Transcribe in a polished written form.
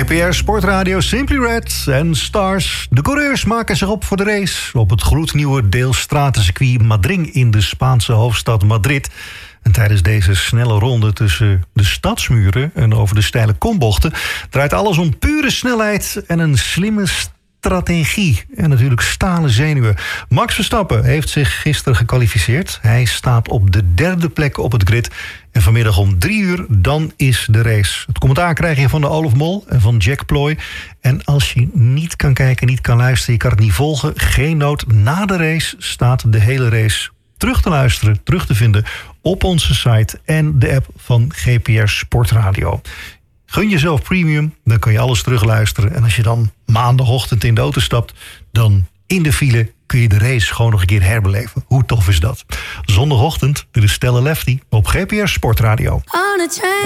GPR Sportradio, Simply Red en Stars. De coureurs maken zich op voor de race op het gloednieuwe deelstratencircuit Madrid in de Spaanse hoofdstad Madrid. En tijdens deze snelle ronde tussen de stadsmuren en over de steile kombochten draait alles om pure snelheid en een slimme strategie. En natuurlijk stalen zenuwen. Max Verstappen heeft zich gisteren gekwalificeerd. Hij staat op de 3e plek op het grid. En vanmiddag om 3:00, dan is de race. Het commentaar krijg je van de Olaf Mol en van Jack Ploy. En als je niet kan kijken, niet kan luisteren, je kan het niet volgen, geen nood. Na de race staat de hele race terug te luisteren, terug te vinden op onze site en de app van GPR Sportradio. Gun jezelf premium, dan kun je alles terugluisteren. En als je dan maandagochtend in de auto stapt, dan in de file kun je de race gewoon nog een keer herbeleven. Hoe tof is dat? Zondagochtend, de Stella Lefty op GPR Sportradio.